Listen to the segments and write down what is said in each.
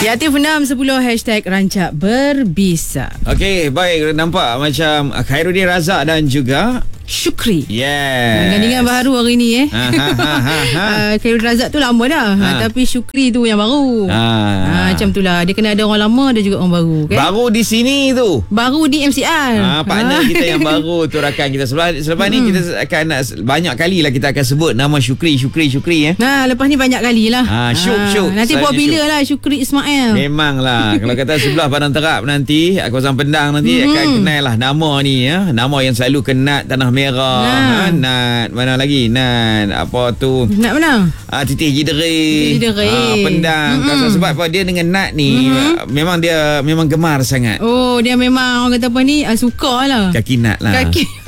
Di Aktif 610 hashtag Rancak Berbisa. Okey, baik. Nampak macam Khairuddin Razak dan juga Syukri. Yes. Gandingan baru hari ni Khairuddin Razak tu lama dah, tapi Syukri tu yang baru. Macam tu lah. Dia kena ada orang lama, ada juga orang baru kan? Baru di sini tu. Baru di MCR. Partner kita yang baru tu rakan kita. Selepas ni kita akan banyak kali lah kita akan sebut nama Syukri lepas ni banyak kali lah. Syuk. Nanti buat bila lah Syukri Ismail. Memanglah. Kalau kata sebelah Padang Terap nanti, kawasan Pendang nanti akan kenal lah nama ni ya. Nama yang selalu kenat Tanah Merah. Nat mana lagi? Nat apa tu? Nat mana? Titih Jideri. Pendang. Sebab apa dia dengan Nat ni memang gemar sangat. Oh, dia memang orang kata apa ni, suka lah. Kaki Nat lah.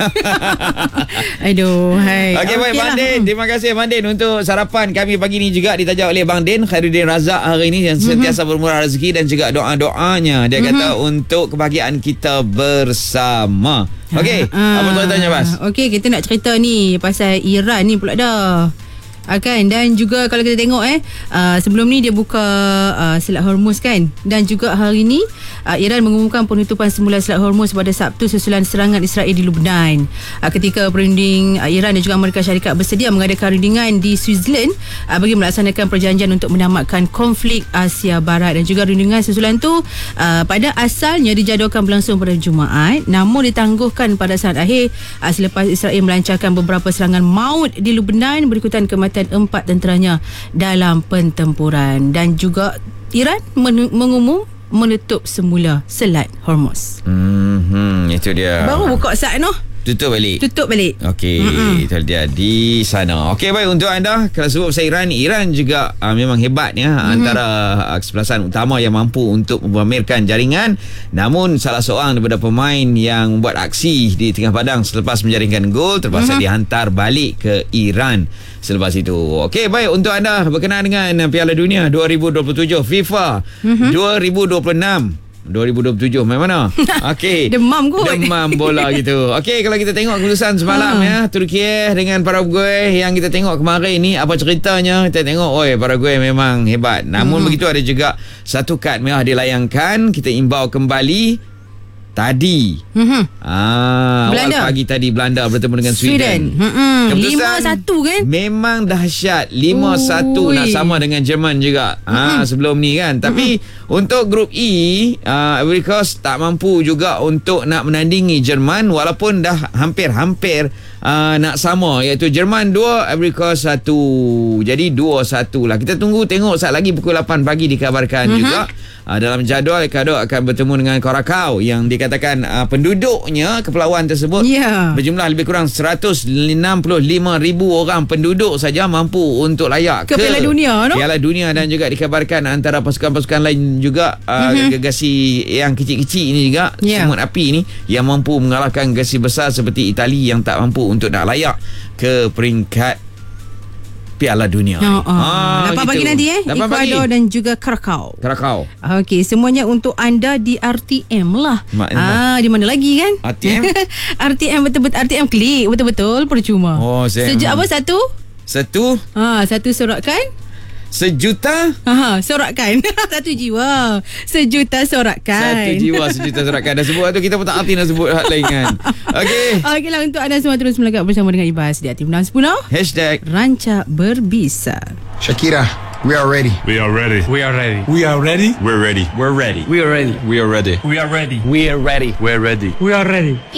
Aduh, hai. Okey, baik Bang Din. Terima kasih Bang Din untuk sarapan kami pagi ni juga ditaja oleh Bang Din Khairuddin Razak hari ni yang sentiasa bermurah rezeki dan juga doa-doanya. Dia kata untuk kebahagiaan kita bersama. Okey, apa tu tanya Bas? Okey, kita nak cerita ni pasal Iran ni pula dah. Kan, dan juga kalau kita tengok sebelum ni dia buka Selat Hormuz kan, dan juga hari ni Iran mengumumkan penutupan semula Selat Hormuz pada Sabtu susulan serangan Israel di Lebanon. Ketika perunding Iran dan juga Amerika Syarikat bersedia mengadakan rundingan di Switzerland bagi melaksanakan perjanjian untuk menamatkan konflik Asia Barat, dan juga rundingan susulan tu pada asalnya dijadualkan berlangsung pada Jumaat, namun ditangguhkan pada saat akhir selepas Israel melancarkan beberapa serangan maut di Lebanon berikutan kematian 4 tenteranya dalam pentempuran. Dan juga Iran mengumum menutup semula Selat Hormuz. Itu dia. Baru buka saat noh. Tutup balik. Okey, itu dia di sana. Okey, baik untuk anda. Kalau sebut pasal Iran juga memang hebat ya. Antara kesebelasan utama yang mampu untuk memamerkan jaringan. Namun salah seorang daripada pemain yang membuat aksi di tengah padang selepas menjaringkan gol terpaksa dihantar balik ke Iran selepas itu. Okey, baik untuk anda berkenaan dengan Piala Dunia 2027 FIFA 2027 main mana? Okey. Demam bola gitu. Okey, kalau kita tengok keputusan semalam ya, Turkiye dengan Paraguay yang kita tengok kemarin ni, apa ceritanya? Kita tengok Paraguay memang hebat. Namun begitu ada juga satu kad merah dilayangkan. Kita imbau kembali tadi. Awal pagi tadi Belanda bertemu dengan Sweden. 5-1 kan? Memang dahsyat. 5-1 nak sama dengan Jerman juga. Sebelum ni kan. Tapi untuk grup E, Ivory Coast tak mampu juga untuk nak menandingi Jerman walaupun dah hampir-hampir nak sama, iaitu Jerman 2, Ivory Coast 1. Jadi 2-1 lah. Kita tunggu tengok saat lagi pukul 8 pagi dikabarkan juga. Dalam jadual Ecuador akan bertemu dengan Curacao yang dikatakan penduduknya kepulauan tersebut berjumlah lebih kurang 165,000 orang penduduk saja mampu untuk layak ke Piala Dunia Piala Dunia, dan juga dikabarkan antara pasukan-pasukan lain juga gegasi yang kecil-kecil ini juga semut api ini yang mampu mengalahkan gegasi besar seperti Itali yang tak mampu untuk nak layak ke peringkat Piala Dunia. 8 pagi nanti Ecuador dan juga Curacao. Okey, semuanya untuk anda di RTM lah. Di mana lagi kan? RTM? RTM betul-betul, RTM klik betul-betul percuma. Satu sorakan. Sejuta sorakan. Satu jiwa sejuta sorakan. Dah sebut tu, kita pun tak arti nak sebut hak lain kan. Okey lah, untuk anda semua terus melekat bersama dengan Ibas di Aktif 610 hashtag Rancak Berbisa. Shakira, we are ready. We are ready. We are ready. We are ready. We're ready. We're ready. We are ready. We are ready. We are ready. We are ready. We're ready. We are ready.